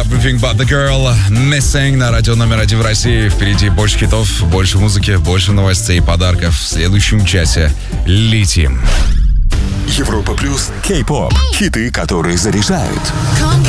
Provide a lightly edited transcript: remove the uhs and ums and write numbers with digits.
Everything But The Girl, Missing на радио номер 1 в России. Впереди больше хитов, больше музыки, больше новостей и подарков. В следующем часе летим. Европа плюс Кей-поп. Хиты, которые заряжают.